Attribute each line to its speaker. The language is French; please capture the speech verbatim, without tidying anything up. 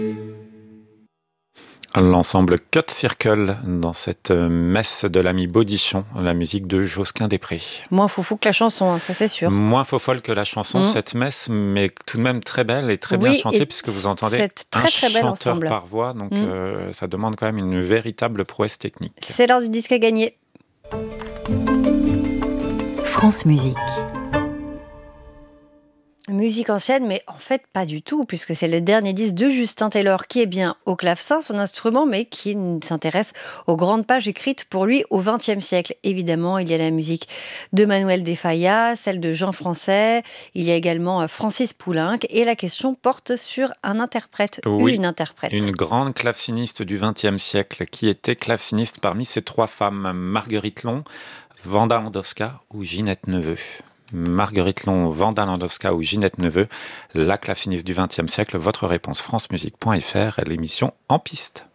Speaker 1: L'ensemble Cut Circle dans cette messe de l'ami Baudichon, la musique de Josquin Després.
Speaker 2: Moins foufou que la chanson, ça c'est sûr.
Speaker 1: Moins faux folle que la chanson, mmh. cette messe, mais tout de même très belle et très oui, bien chantée, puisque vous entendez
Speaker 2: très,
Speaker 1: un
Speaker 2: très belle
Speaker 1: chanteur
Speaker 2: ensemble.
Speaker 1: par voix, donc mmh. euh, ça demande quand même une véritable prouesse technique.
Speaker 2: C'est l'heure du disque à gagner.
Speaker 3: France Musique.
Speaker 2: Musique ancienne, mais en fait pas du tout, puisque c'est le dernier disque de Justin Taylor qui est bien au clavecin, son instrument, mais qui s'intéresse aux grandes pages écrites pour lui au vingtième siècle. Évidemment, il y a la musique de Manuel de Falla, celle de Jean Français, il y a également Francis Poulenc, et la question porte sur un interprète,
Speaker 1: oui,
Speaker 2: une interprète.
Speaker 1: Une grande claveciniste du vingtième siècle, qui était claveciniste parmi ces trois femmes, Marguerite Long, Wanda Landowska ou Ginette Neveu. Marguerite Long, Wanda Landowska ou Ginette Neveu, la claveciniste du vingtième siècle. Votre réponse francemusique point f r, l'émission En Piste.